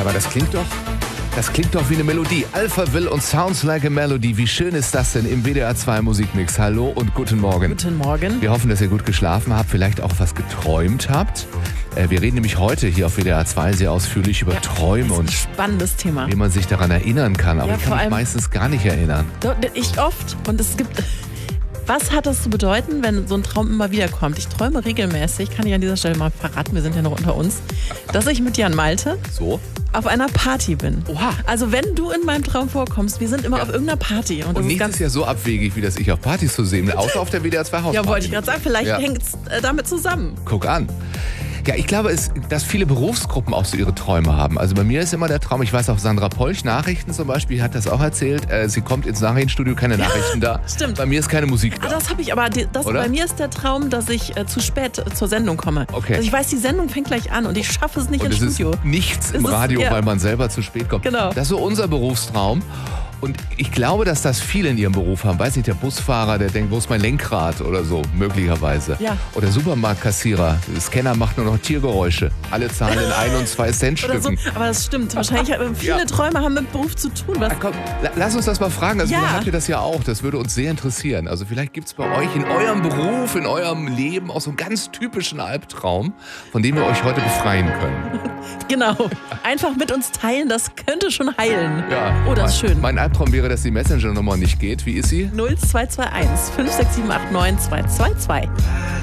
Aber das klingt doch wie eine Melodie. Alphaville und Sounds Like a Melody. Wie schön ist das denn im WDR 2 Musikmix? Hallo und guten Morgen. Guten Morgen. Wir hoffen, dass ihr gut geschlafen habt, vielleicht auch was geträumt habt. Wir reden nämlich heute hier auf WDR 2 sehr ausführlich über Träume und spannendes Thema. wie man sich daran erinnern kann. Aber Ja, ich kann vor mich allem meistens gar nicht erinnern. Ich oft. Und es gibt... Was hat das zu bedeuten, wenn so ein Traum immer wieder kommt? Ich träume regelmäßig, kann ich an dieser Stelle mal verraten, wir sind ja noch unter uns, dass ich mit Jan Malte auf einer Party bin. Oha. Also wenn du in meinem Traum vorkommst, wir sind immer auf irgendeiner Party. Und das nichts ist ist ja so abwegig, wie das ich auf Partys zu sehen bin, außer auf der WDR 2 Hausparty. Ja, wollte ich gerade sagen, vielleicht hängt es damit zusammen. Guck an. Ja, ich glaube, dass viele Berufsgruppen auch so ihre Träume haben. Also bei mir ist immer der Traum, ich weiß auch, Sandra Polch, Nachrichten zum Beispiel, hat das auch erzählt. Sie kommt ins Nachrichtenstudio, keine Nachrichten da. Stimmt. Bei mir ist keine Musik da. Das habe ich, aber bei mir ist der Traum, dass ich zu spät zur Sendung komme. Okay. Also ich weiß, die Sendung fängt gleich an und ich schaffe es nicht ins Studio. Ist nichts im Radio, weil man selber zu spät kommt. Genau. Das ist so unser Berufstraum. Und ich glaube, dass das viele in ihrem Beruf haben. Weiß nicht, der Busfahrer, der denkt, wo ist mein Lenkrad oder so, möglicherweise. Ja. Oder Supermarktkassierer. Der Scanner macht nur noch Tiergeräusche. Alle zahlen in 1 und 2 Cent Stücken. So. Aber das stimmt. Wahrscheinlich viele Träume haben mit Beruf zu tun. Komm, lass uns das mal fragen. Also Ja. habt ihr das ja auch. Das würde uns sehr interessieren. Also vielleicht gibt es bei euch in eurem Beruf, in eurem Leben auch so einen ganz typischen Albtraum, von dem wir euch heute befreien können. Genau. Einfach mit uns teilen, das könnte schon heilen. Ja. Oh, das ist schön. Mein Albtraum wäre, dass die Messenger-Nummer nicht geht. Wie ist sie? 0221 56789 222.